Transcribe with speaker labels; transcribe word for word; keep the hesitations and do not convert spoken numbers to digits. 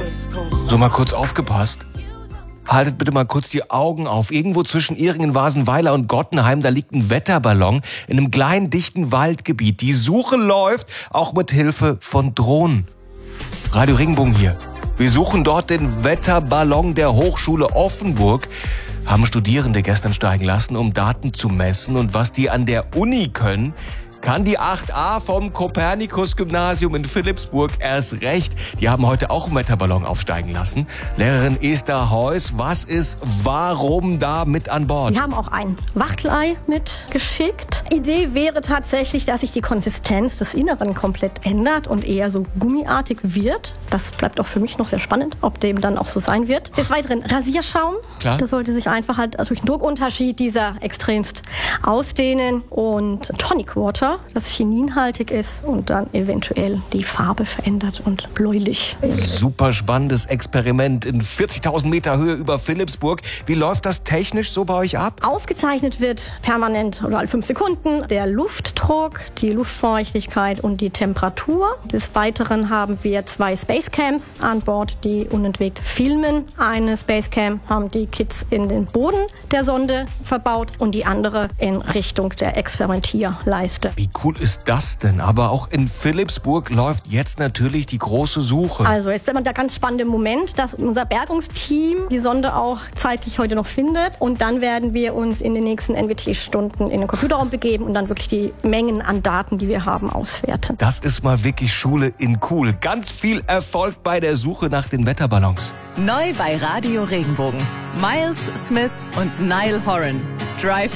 Speaker 1: So, mal kurz aufgepasst. Haltet bitte mal kurz die Augen auf. Irgendwo zwischen Ihringen, Wasenweiler und Gottenheim, da liegt ein Wetterballon in einem kleinen, dichten Waldgebiet. Die Suche läuft, auch mit Hilfe von Drohnen. Radio Regenbogen hier. Wir suchen dort den Wetterballon der Hochschule Offenburg. Haben Studierende gestern steigen lassen, um Daten zu messen. Und was die an der Uni können, kann die acht a vom Kopernikus-Gymnasium in Philippsburg erst recht. Die haben heute auch einen Wetterballon aufsteigen lassen. Lehrerin Esther Heuss, was ist warum da mit an Bord?
Speaker 2: Wir haben auch ein Wachtelei mitgeschickt. Idee wäre tatsächlich, dass sich die Konsistenz des Inneren komplett ändert und eher so gummiartig wird. Das bleibt auch für mich noch sehr spannend, ob dem dann auch so sein wird. Des Weiteren Rasierschaum. Klar. Das sollte sich einfach halt durch den Druckunterschied dieser extremst ausdehnen. Und Tonic Water, das chininhaltig ist und dann eventuell die Farbe verändert und bläulich.
Speaker 1: Super spannendes Experiment in vierzigtausend Meter Höhe über Philippsburg. Wie läuft das technisch so bei euch ab?
Speaker 2: Aufgezeichnet wird permanent oder alle fünf Sekunden der Luftdruck, die Luftfeuchtigkeit und die Temperatur. Des Weiteren haben wir zwei Spacecams an Bord, die unentwegt filmen. Eine Spacecam haben die Kids in den Boden der Sonde verbaut und die andere in Richtung der Experimentierleiste.
Speaker 1: Wie cool ist das denn? Aber auch in Philippsburg läuft jetzt natürlich die große Suche.
Speaker 2: Also jetzt ist der ganz spannende Moment, dass unser Bergungsteam die Sonde auch zeitlich heute noch findet. Und dann werden wir uns in den nächsten N W T-Stunden in den Computerraum begeben und dann wirklich die Mengen an Daten, die wir haben, auswerten.
Speaker 1: Das ist mal wirklich Schule in cool. Ganz viel Erfolg bei der Suche nach den Wetterballons.
Speaker 3: Neu bei Radio Regenbogen. Miles Smith und Niall Horan. Drive